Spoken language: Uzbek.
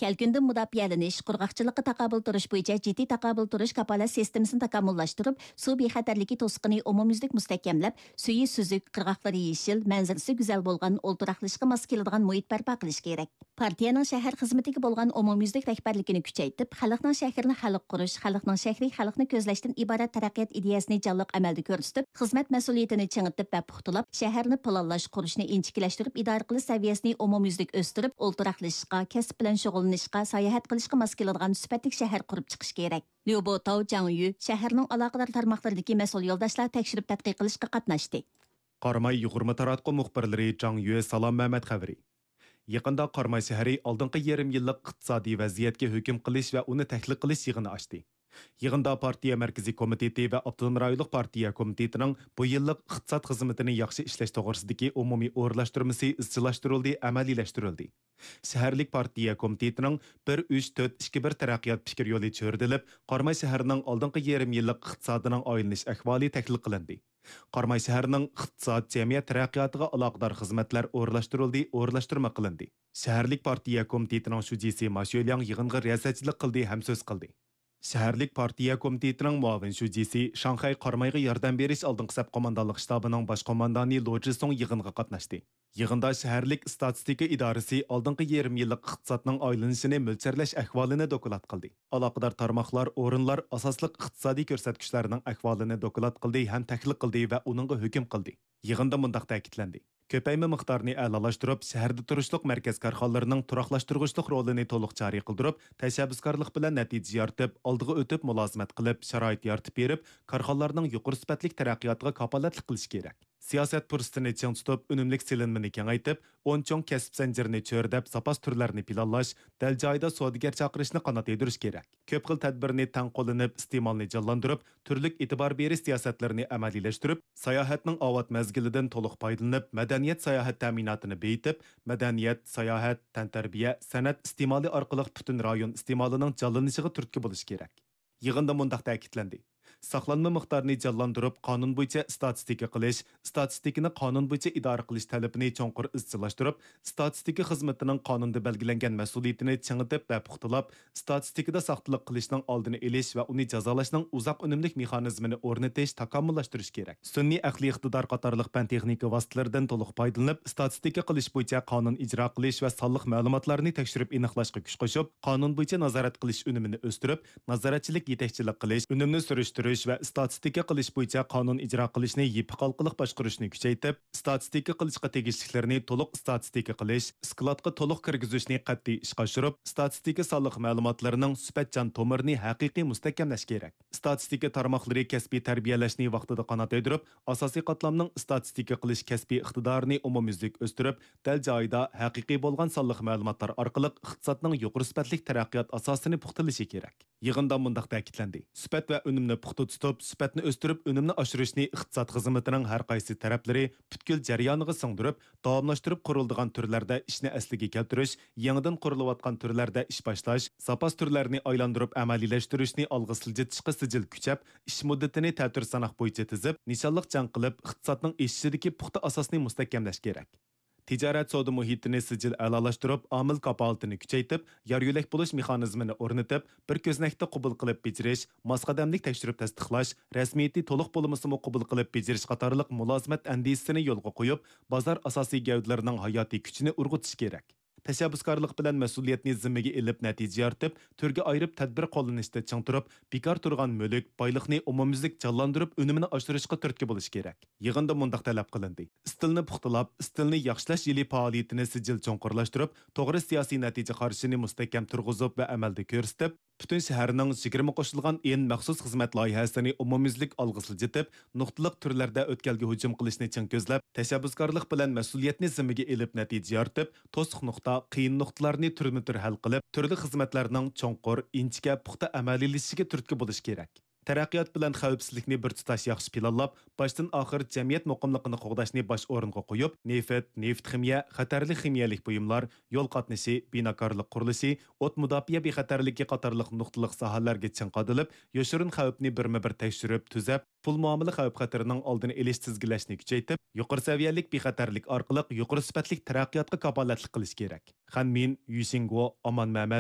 Kelkündün müdafiyalanish, qurg'oqchilikqa taqobil turish bo'yicha jiddiy taqobil turish kafolat sistemasini takomillashtirib, suv bexatarligi to'siqini umumyuzlik mustahkamlab, suyi suzuk, qirg'oqlari yeshil, manzarasi go'zal bo'lgan o'ltiraqlashga mos keladigan muhit barpo qilish kerak. Partiyaning shahar xizmatiga bo'lgan umumyuzlik rahbarligini kuchaytirib, xalqning shahrini xalq qurish, xalqning shahri xalqni ko'zlashdan iborat taraqqiyot ideyasini jonliq amalda ko'rsatib, xizmat mas'uliyatini chingitib va puxtalab, shaharni planlash, qurishni inchikilashtirib, idora qilish saviyasini umumyuzlik o'stirib, o'ltiraqlashishga, kasb bilan shug'ullanishga, sayohat qilishga mos keladigan sifatli shahar qurib chiqish kerak. Liubo Tao Jiangyu shaharning aloqador tarmoqlaridagi mas'ul yo'ldoshlar tekshirib tadqiq qilishga qatnashdi. Qarmay Yug'urma taratqu muxbirlari Zhang Yue Salom Mehmet xabari. Yaqında Qarmay shahri oldingi yarim yillik iqtisodiy vaziyatga hukm qilish va uni tahlil qilish yig'ini ochdi. Yig'inda partiya markaziy komiteti va avtonom rayonlik partiya komitetining bu yillik iqtisod xizmatini yaxshi ishlash to'g'risidagi umumiy o'rlashtirmasi izchillashtirildi, amaliylashtirildi. Shaharlik partiya komitetining 1-3-4-2-1 taraqqiyot fikr yo'li cho'rdilib, Qarmay shahrining oldingi yarim yillik iqtisodining oylanish ahvoli tahlil qilindi. Qarmay shahrining iqtisod jamiyat taraqqiyotiga aloqador xizmatlar o'rlashtirma qilindi. Shaharlik partiya komitetining shujisi Masyolyang yig'inga riyosatchilik qildi ham so'z qildi. Shaharlik partiya komitetining muavin shujisi Shanxay Qarmayga yordam berish oldingi saf qo'mondonlik shtabining bosh qo'mondoni Lo Jisong yig'inga qatnashdi. Yig'inda shaharlik statistika idorasi oldingi yarim yillik iqtisodning oylanishini mo'ljallash ahvolini doklad qildi. Aloqador tarmoqlar, o'rinlar asosliq iqtisodiy ko'rsatkichlarning ahvolini doklad qildi ham tahlil qildi va uningga hukm qildi. Yig'inda mundaq ta'kidlandi. Ko'payma miqdorini a'lolashtirib, shaharda turishliq markaz korxonalarining turaqlashtirguchlik rolini to'liq joriy qildirib, tashabbuskorlik bilan natija yoritib, oldiga o'tib mulozimat qilib, sharoit yaratib berib, korxonalarining yuqori sifatli taraqqiyotiga kafolatlik qilish kerak. Siyosat fursatini ching tutib, unumlik silinmani kengaytib, o'nchong kasb zanjirini cho'rdab, zapas turlarini planlash, dal joyida savdogar chaqirishni qanot yedirish kerak. Ko'p xil tadbirni tang qo'llanib, iste'molni jonlantirib, turli e'tibor berish siyosatlarini amaliylashtirib, sayohatning avvat mazgilidan to'liq foydalanib, madaniyat sayohat ta'minotini beyitib, madaniyat, sayohat, tantarbiya, san'at iste'moli orqali butun rayon iste'molining jonlanishiga turtki bo'lish kerak. Yig'inda mundaq ta'kidlandi. Saqlanma miqdorini jonlantirib, qonun bo'yicha statistika qilish, statistikani qonun bo'yicha idora qilish talabini cho'nqur izchillashtirib, statistika xizmatining qonunda belgilangan mas'uliyatini chingitib va puxtalab, statistikada saqtiliq qilishning oldini olish va uni jazolashning uzoq unumlik mexanizmini o'rnatish, takomillashtirish kerak. Sun'iy aqliy iqtidor qatorliq fan texnika vositalaridan to'liq foydalanib, statistika qilish bo'yicha qonun ijro qilish va sonliq ma'lumotlarni tekshirib aniqlashga kuch qo'shib, qonun bo'yicha nazorat qilish unumini o'stirib, nazoratchilik yetakchilik qilish, unumni surishtirish va statistika qilish bo'yicha qonun ijro qilishni yipiq orqali boshqarishni kuchaytirib, statistika qilishga tegishliklarini to'liq statistika qilish, skladga to'liq kirgizishni qat'iy ishga oshirib, statistika sonliq ma'lumotlarining sifatchan tomirini haqiqiy mustahkamlash kerak. Statistika tarmoqlari kasbiy tarbiyalashni vaqtida qanot yaydirib, asosiy qatlamning statistika qilish kasbiy iqtidorini umumyuzlik o'stirib, dal joyida haqiqiy bo'lgan sonliq ma'lumotlar orqali iqtisodning yuqori sifatli taraqqiyot asosini puxtalashi kerak. Yig'inda mundaq ta'kidlandi. Sifat va unumni puxta tutib, sifatni o'stirib, unumni oshirishni iqtisod xizmatining har qaysi taraflari butkul jarayoniga singdirib, davomlashtirib quriladigan turlarda ishni asliga keltirish, yangidan qurilayotgan turlarda ish boshlash, zapas turlarini aylantirib amaliylashtirishni olg'a siljitishga sijil kuchab, ish muddatini ta'tir sanoq bo'yicha tizib, nishonliq jang qilib, iqtisodning o'sishidagi puxta asosni mustahkamlash kerak. Tijorat savdo muhitini sijil a'lolashtirib, omil kafolatini kuchaytirib, yor yo'lak bo'lish mexanizmini o'rnatib, bir ko'znakda qabul qilib bejirish, masqadamlik tekshirib tasdiqlash, rasmiyati to'liq bo'lmasimi qabul qilib bejirish qatorliq mulozimat andisini yo'lga qo'yib, bozor asosiy gavdalarining hayotiy kuchini urg'utish kerak. Tashabbuskorlik bilan mas'uliyatni zimmaga ilib natija yoritib, turga ayirib tadbir qo'llanishda ching turib, bekor turgan mulk, boyliqni umumyuzlik jonlantirib, unumini oshirishga turtki bo'lish kerak. Yig'inda mundaq talab qilindi. Istilni puxtalab, istilni yaxshilash yili faoliyatini sijil cho'nqurlashtirib, to'g'ri siyosiy natija qarshini mustahkam turg'izib va amalda ko'rsatib, butun shaharning 20 qo'shilgan maxsus xizmat loyihasini umumyuzlik olg'a siljitib, nuqtaliq turlarda o'tkalga hujum qilishni ching ko'zlab, tashabbuskorlik bilan mas'uliyatni zimmaga ilib natija yoritib, to'siq nuqta, qiyin nuqtalarni turma-tur hal qilib, turli xizmatlarning cho'nqur, inchga, puxta amaliylashiga turtki bo'lish kerak. Taraqqiyot bilan xavfsizlikni bir tutash yaxshi planlab, boshdan oxir jamiyat muqimligini qo'g'dashni bosh o'ringa qo'yib, neft ximiya, xatarli ximiyalik buyumlar, yo'l qatnashi, binokorlik qurilishi, o't mudofaa bexatarligi qatorliq nuqtaliq sohalarga ching qadilib, yoshirin xavfni birma-bir tekshirib, tuzab, pul muomala xavf-xatarining oldini olish tizgilashni kuchaytirib, yuqori saviyalik bexatarlik orqali yuqori sifatli taraqqiyotga kafolatlik qilish kerak. Xanmin Yuxingguo Aman Mamal